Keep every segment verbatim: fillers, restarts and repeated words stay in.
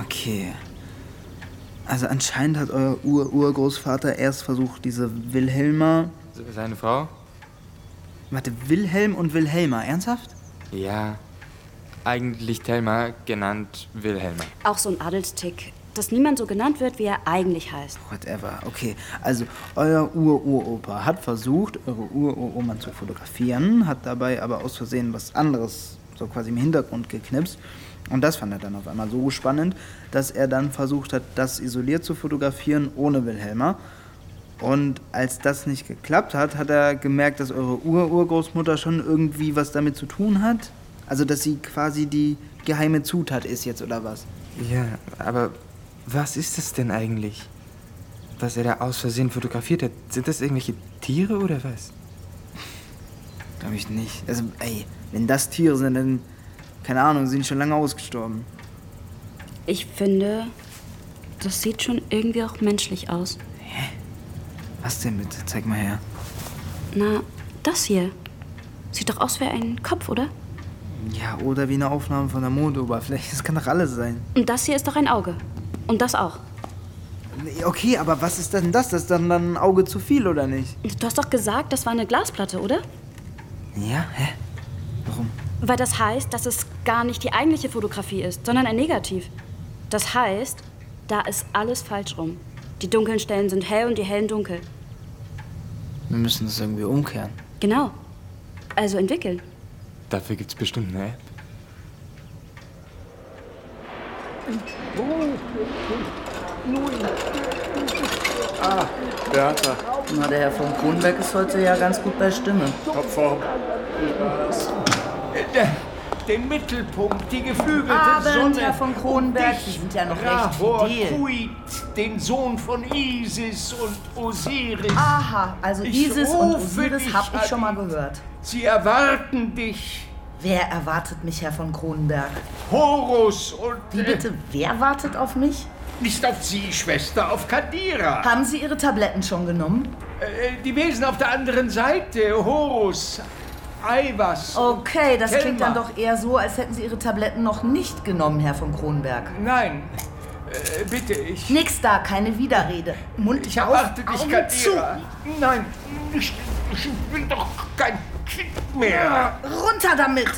Okay. Also anscheinend hat euer Ur-Urgroßvater erst versucht, diese Wilhelma... Seine Frau? Warte, Wilhelm und Wilhelma, ernsthaft? Ja, eigentlich Thelma, genannt Wilhelma. Auch so ein Adelstick, dass niemand so genannt wird, wie er eigentlich heißt. Whatever, okay. Also, euer Ur-Uropa hat versucht, eure Uroma zu fotografieren, hat dabei aber aus Versehen was anderes so quasi im Hintergrund geknipst. Und das fand er dann auf einmal so spannend, dass er dann versucht hat, das isoliert zu fotografieren, ohne Wilhelma. Und als das nicht geklappt hat, hat er gemerkt, dass eure Ur-Urgroßmutter schon irgendwie was damit zu tun hat. Also, dass sie quasi die geheime Zutat ist jetzt, oder was? Ja, aber was ist das denn eigentlich, was er da aus Versehen fotografiert hat? Sind das irgendwelche Tiere oder was? Glaube ich nicht. Also, ey, wenn das Tiere sind, dann, keine Ahnung, sind schon lange ausgestorben. Ich finde, das sieht schon irgendwie auch menschlich aus. Hä? Was denn bitte? Zeig mal her. Na, das hier. Sieht doch aus wie ein Kopf, oder? Ja, oder wie eine Aufnahme von der Mondoberfläche. Das kann doch alles sein. Und das hier ist doch ein Auge. Und das auch. Okay, aber was ist denn das? Das ist dann, dann ein Auge zu viel, oder nicht? Du hast doch gesagt, das war eine Glasplatte, oder? Ja? Hä? Warum? Weil das heißt, dass es gar nicht die eigentliche Fotografie ist, sondern ein Negativ. Das heißt, da ist alles falsch rum. Die dunklen Stellen sind hell und die hellen dunkel. Wir müssen das irgendwie umkehren. Genau. Also entwickeln. Dafür gibt's bestimmt eine App. Ah, Bertha. Na, der Herr von Kronenberg ist heute ja ganz gut bei Stimme. Topform. Wie war's? Den Mittelpunkt, die geflügelte Abend, Sonne. Herr von Kronenberg, Sie sind ja noch recht fidel. Kuit, den Sohn von Isis und Osiris. Aha, also Ich Isis und rufe Osiris dich hab ich an. schon mal gehört. Sie erwarten dich. Wer erwartet mich, Herr von Kronenberg? Horus und... Wie bitte, wer wartet auf mich? Äh, nicht auf Sie, Schwester, auf Kadira. Haben Sie Ihre Tabletten schon genommen? Äh, die Wesen auf der anderen Seite, Horus, Eiwas. Okay, das Thelma. klingt dann doch eher so, als hätten Sie Ihre Tabletten noch nicht genommen, Herr von Kronenberg. Nein, äh, bitte, ich... Nix da, keine Widerrede. Mund Ich auf, erwarte dich, Augen Kadira. zu. Nein, ich, ich will doch kein Kind mehr. Runter damit!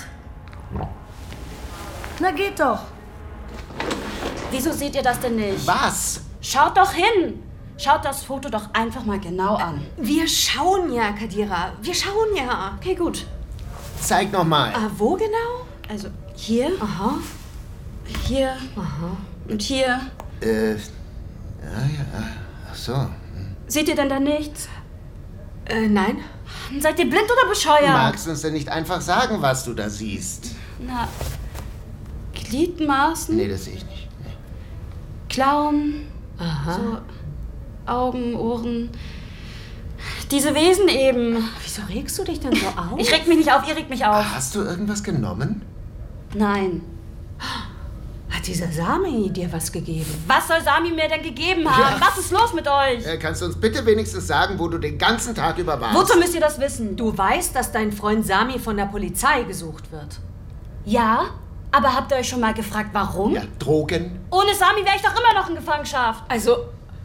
Na, geht doch. Wieso seht ihr das denn nicht? Was? Schaut doch hin! Schaut das Foto doch einfach mal genau an. Wir schauen ja, Kadira. Wir schauen ja. Okay, gut. Zeig noch mal. Ah, wo genau? Also hier, Aha. hier Aha. und hier. Äh, ja, ja, ach so. Seht ihr denn da nichts? Äh, nein. Seid ihr blind oder bescheuert? Magst du uns denn nicht einfach sagen, was du da siehst? Na, Gliedmaßen, Nee, das sehe ich nicht. Nee. Klauen, Aha. so Augen, Ohren. Diese Wesen eben. Wieso regst du dich denn so auf? Ich reg mich nicht auf, ihr regt mich auf. Hast du irgendwas genommen? Nein. Hat dieser Sami dir was gegeben? Was soll Sami mir denn gegeben haben? Ja. Was ist los mit euch? Äh, kannst du uns bitte wenigstens sagen, wo du den ganzen Tag über warst? Wozu müsst ihr das wissen? Du weißt, dass dein Freund Sami von der Polizei gesucht wird. Ja, aber habt ihr euch schon mal gefragt, warum? Ja, Drogen? Ohne Sami wäre ich doch immer noch in Gefangenschaft. Also,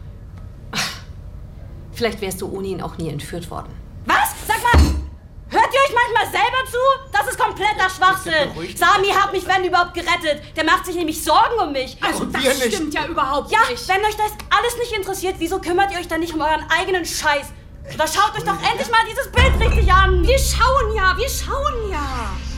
vielleicht wärst du ohne ihn auch nie entführt worden. Was? Sag mal, hört ihr euch manchmal selber zu? Das ist kompletter Schwachsinn. beruhigt. Sami hat mich, wenn überhaupt, gerettet. Der macht sich nämlich Sorgen um mich. Also, Und wir das nicht. stimmt ja überhaupt Ja, nicht. wenn euch das alles nicht interessiert, wieso kümmert ihr euch dann nicht um euren eigenen Scheiß? Oder schaut euch doch endlich mal dieses Bild richtig an. Wir schauen ja, wir schauen ja.